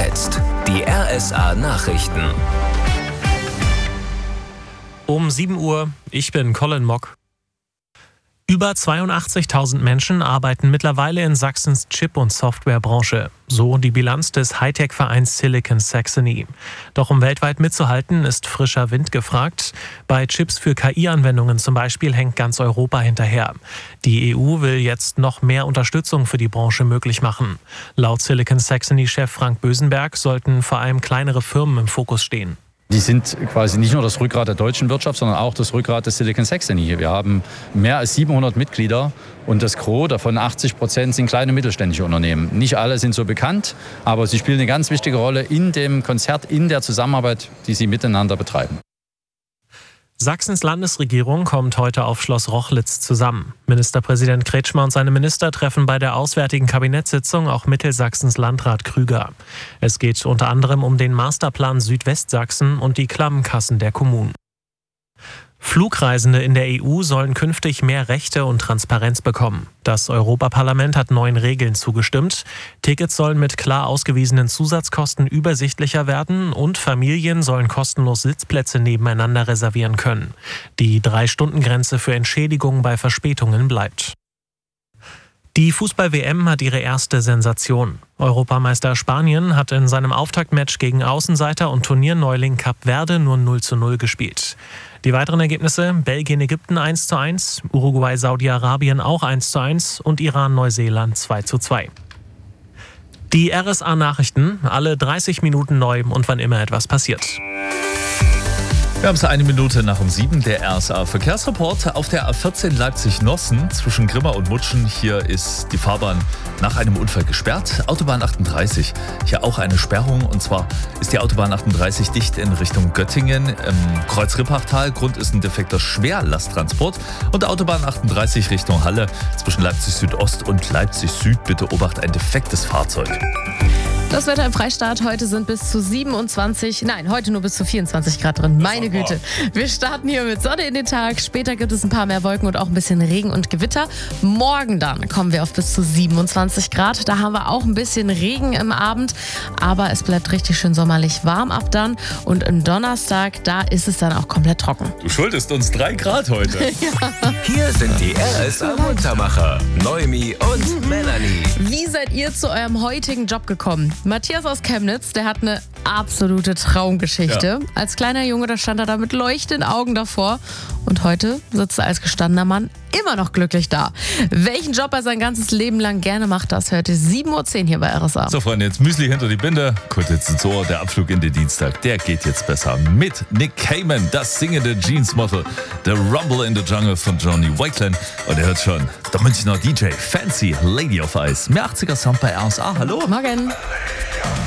jetzt die RSA Nachrichten. Um 7 Uhr, ich bin Colin Mock. Über 82.000 Menschen arbeiten mittlerweile in Sachsens Chip- und Softwarebranche. So die Bilanz des Hightech-Vereins Silicon Saxony. Doch um weltweit mitzuhalten, ist frischer Wind gefragt. Bei Chips für KI-Anwendungen zum Beispiel hängt ganz Europa hinterher. Die EU will jetzt noch mehr Unterstützung für die Branche möglich machen. Laut Silicon Saxony-Chef Frank Bösenberg sollten vor allem kleinere Firmen im Fokus stehen. Die sind quasi nicht nur das Rückgrat der deutschen Wirtschaft, sondern auch das Rückgrat des Silicon Saxony. Wir haben mehr als 700 Mitglieder und das Gros, davon 80%, sind kleine mittelständische Unternehmen. Nicht alle sind so bekannt, aber sie spielen eine ganz wichtige Rolle in dem Konzert, in der Zusammenarbeit, die sie miteinander betreiben. Sachsens Landesregierung kommt heute auf Schloss Rochlitz zusammen. Ministerpräsident Kretschmer und seine Minister treffen bei der auswärtigen Kabinettssitzung auch Mittelsachsens Landrat Krüger. Es geht unter anderem um den Masterplan Südwestsachsen und die Klammkassen der Kommunen. Flugreisende in der EU sollen künftig mehr Rechte und Transparenz bekommen. Das Europaparlament hat neuen Regeln zugestimmt. Tickets sollen mit klar ausgewiesenen Zusatzkosten übersichtlicher werden und Familien sollen kostenlos Sitzplätze nebeneinander reservieren können. Die 3-Stunden-Grenze für Entschädigungen bei Verspätungen bleibt. Die Fußball-WM hat ihre erste Sensation. Europameister Spanien hat in seinem Auftaktmatch gegen Außenseiter und Turnierneuling Kap Verde nur 0:0 gespielt. Die weiteren Ergebnisse: Belgien-Ägypten 1:1, Uruguay-Saudi-Arabien auch 1:1 und Iran-Neuseeland 2:2. Die RSA-Nachrichten, alle 30 Minuten neu und wann immer etwas passiert. Wir haben es 1 Minute nach um 7, der RSA-Verkehrsreport auf der A14 Leipzig-Nossen zwischen Grimma und Mutschen. Hier ist die Fahrbahn nach einem Unfall gesperrt. Autobahn 38, hier auch eine Sperrung. Und zwar ist die Autobahn 38 dicht in Richtung Göttingen im Kreuz Rippachtal. Grund ist ein defekter Schwerlasttransport. Und Autobahn 38 Richtung Halle zwischen Leipzig-Südost und Leipzig-Süd. Bitte obacht ein defektes Fahrzeug. Das Wetter im Freistaat, heute sind heute nur bis zu 24 Grad drin. Meine Güte. Wir starten hier mit Sonne in den Tag. Später gibt es ein paar mehr Wolken und auch ein bisschen Regen und Gewitter. Morgen dann kommen wir auf bis zu 27 Grad. Da haben wir auch ein bisschen Regen im Abend. Aber es bleibt richtig schön sommerlich warm ab dann. Und am Donnerstag, da ist es dann auch komplett trocken. Du schuldest uns 3 Grad heute. Ja. Hier sind die RSA-Muntermacher, Noemi und Melanie. Wie seid ihr zu eurem heutigen Job gekommen? Matthias aus Chemnitz, der hat eine absolute Traumgeschichte. Ja. Als kleiner Junge, da stand er da mit leuchtenden Augen davor. Und heute sitzt er als gestandener Mann immer noch glücklich da. Welchen Job er sein ganzes Leben lang gerne macht, das hört ihr 7:10 Uhr hier bei RSA. So Freunde, jetzt Müsli hinter die Binde, kurz jetzt ins Ohr, der Abflug in den Dienstag, der geht jetzt besser. Mit Nick Cayman, das singende Jeans-Model, The Rumble in the Jungle von Johnny Wakeland. Und ihr hört schon, der Münchner DJ Fancy Lady of Ice. Mehr 80er Sound bei RSA, hallo. Morgen.